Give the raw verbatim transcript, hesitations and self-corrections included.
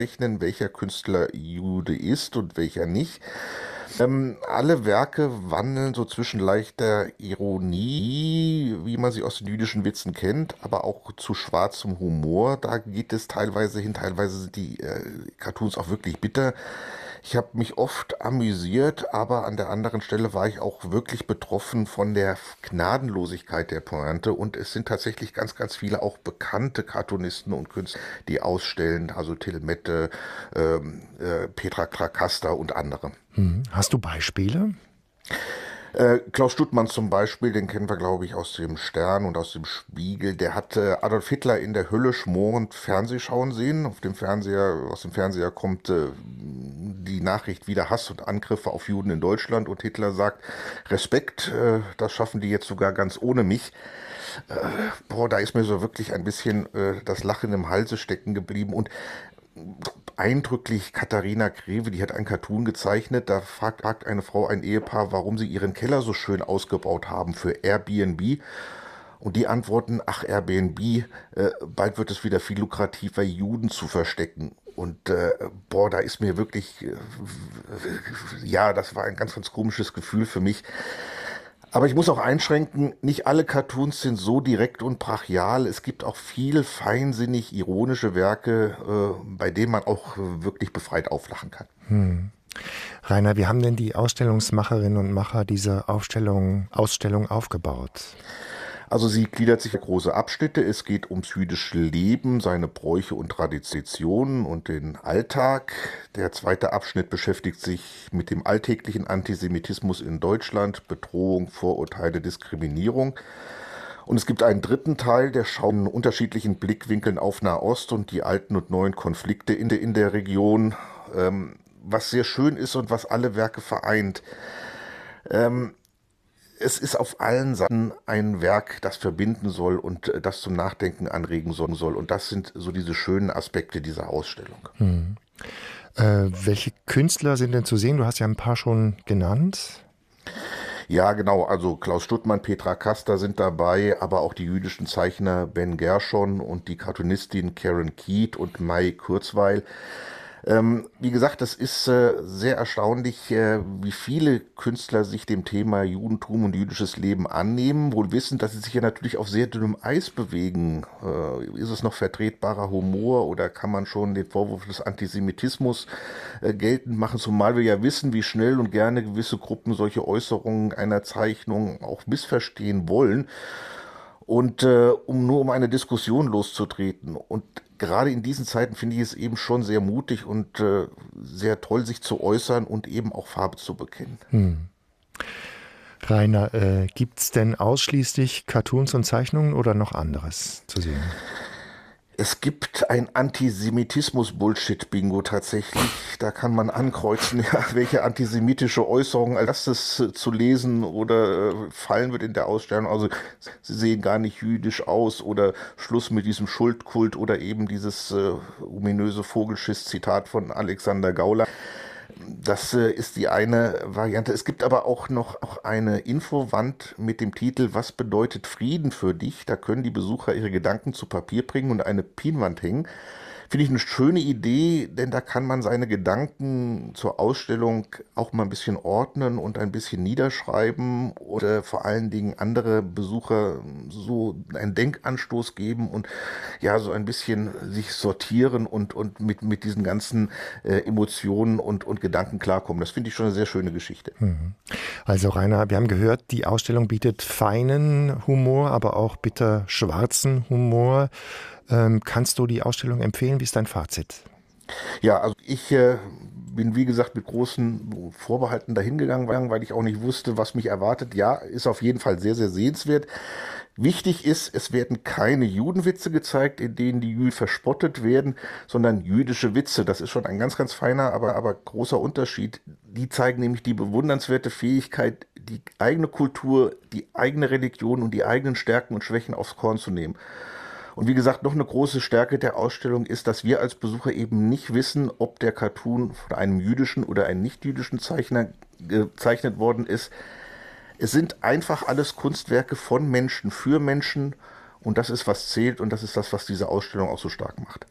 welcher Künstler Jude ist und welcher nicht. Ähm, alle Werke wandeln so zwischen leichter Ironie, wie man sie aus den jüdischen Witzen kennt, aber auch zu schwarzem Humor. Da geht es teilweise hin, teilweise sind die äh, Cartoons auch wirklich bitter. Ich habe mich oft amüsiert, aber an der anderen Stelle war ich auch wirklich betroffen von der Gnadenlosigkeit der Pointe. Und es sind tatsächlich ganz, ganz viele auch bekannte Cartoonisten und Künstler, die ausstellen, also Till Mette, ähm, äh, Petra Krakasta und andere. Hm. Hast du Beispiele? Äh, Klaus Stuttmann zum Beispiel, den kennen wir, glaube ich, aus dem Stern und aus dem Spiegel. Der hat äh, Adolf Hitler in der Hölle schmorend Fernsehschauen sehen. Auf dem Fernseher, aus dem Fernseher kommt äh, die Nachricht wieder Hass und Angriffe auf Juden in Deutschland und Hitler sagt, Respekt, äh, das schaffen die jetzt sogar ganz ohne mich. Äh, boah, da ist mir so wirklich ein bisschen äh, das Lachen im Halse stecken geblieben und eindrücklich Katharina Greve, die hat einen Cartoon gezeichnet, da fragt, fragt eine Frau ein Ehepaar, warum sie ihren Keller so schön ausgebaut haben für Airbnb. Und die antworten, ach Airbnb, äh, bald wird es wieder viel lukrativer, Juden zu verstecken. Und äh, boah, da ist mir wirklich, äh, ja, das war ein ganz, ganz komisches Gefühl für mich. Aber ich muss auch einschränken, nicht alle Cartoons sind so direkt und brachial. Es gibt auch viel feinsinnig ironische Werke, äh, bei denen man auch äh, wirklich befreit auflachen kann. Hm. Rainer, wie haben denn die Ausstellungsmacherinnen und Macher diese Ausstellung, Ausstellung aufgebaut? Also sie gliedert sich in große Abschnitte. Es geht ums jüdische Leben, seine Bräuche und Traditionen und den Alltag. Der zweite Abschnitt beschäftigt sich mit dem alltäglichen Antisemitismus in Deutschland, Bedrohung, Vorurteile, Diskriminierung. Und es gibt einen dritten Teil, der schaut in unterschiedlichen Blickwinkeln auf Nahost und die alten und neuen Konflikte in der, in der Region, ähm, was sehr schön ist und was alle Werke vereint. Ähm, Es ist auf allen Seiten ein Werk, das verbinden soll und äh, das zum Nachdenken anregen soll. Und das sind so diese schönen Aspekte dieser Ausstellung. Hm. Äh, welche Künstler sind denn zu sehen? Du hast ja ein paar schon genannt. Ja, genau. Also Klaus Stuttmann, Petra Kasta sind dabei, aber auch die jüdischen Zeichner Ben Gershon und die Cartoonistin Karen Keat und Mai Kurzweil. Ähm, wie gesagt, das ist äh, sehr erstaunlich, äh, wie viele Künstler sich dem Thema Judentum und jüdisches Leben annehmen, wohl wissend, dass sie sich ja natürlich auf sehr dünnem Eis bewegen. Äh, ist es noch vertretbarer Humor oder kann man schon den Vorwurf des Antisemitismus äh, geltend machen, zumal wir ja wissen, wie schnell und gerne gewisse Gruppen solche Äußerungen einer Zeichnung auch missverstehen wollen. Und äh, um nur um eine Diskussion loszutreten. Und gerade in diesen Zeiten finde ich es eben schon sehr mutig und äh, sehr toll, sich zu äußern und eben auch Farbe zu bekennen. Hm. Rainer, äh, gibt es denn ausschließlich Cartoons und Zeichnungen oder noch anderes zu sehen? Es gibt ein Antisemitismus-Bullshit-Bingo tatsächlich. Da kann man ankreuzen, ja, welche antisemitische Äußerung als erstes äh, zu lesen oder äh, fallen wird in der Ausstellung. Also sie sehen gar nicht jüdisch aus oder Schluss mit diesem Schuldkult oder eben dieses äh, ominöse Vogelschiss-Zitat von Alexander Gauland. Das äh, ist die eine Variante. Es gibt aber auch noch auch eine Infowand mit dem Titel Was bedeutet Frieden für dich? Da können die Besucher ihre Gedanken zu Papier bringen und eine Pinnwand hängen. Finde ich eine schöne Idee, denn da kann man seine Gedanken zur Ausstellung auch mal ein bisschen ordnen und ein bisschen niederschreiben oder vor allen Dingen andere Besucher so einen Denkanstoß geben und ja, so ein bisschen sich sortieren und, und mit, mit diesen ganzen äh, Emotionen und, und Gedanken klarkommen. Das finde ich schon eine sehr schöne Geschichte. Mhm. Also Rainer, wir haben gehört, die Ausstellung bietet feinen Humor, aber auch bitter schwarzen Humor. Ähm, kannst du die Ausstellung empfehlen? Wie ist dein Fazit? Ja, also ich äh, bin wie gesagt mit großen Vorbehalten dahingegangen, weil ich auch nicht wusste, was mich erwartet. Ja, ist auf jeden Fall sehr, sehr sehenswert. Wichtig ist, es werden keine Judenwitze gezeigt, in denen die Juden verspottet werden, sondern jüdische Witze. Das ist schon ein ganz, ganz feiner, aber, aber großer Unterschied. Die zeigen nämlich die bewundernswerte Fähigkeit, die eigene Kultur, die eigene Religion und die eigenen Stärken und Schwächen aufs Korn zu nehmen. Und wie gesagt, noch eine große Stärke der Ausstellung ist, dass wir als Besucher eben nicht wissen, ob der Cartoon von einem jüdischen oder einem nicht-jüdischen Zeichner gezeichnet worden ist. Es sind einfach alles Kunstwerke von Menschen für Menschen und das ist, was zählt und das ist das, was diese Ausstellung auch so stark macht.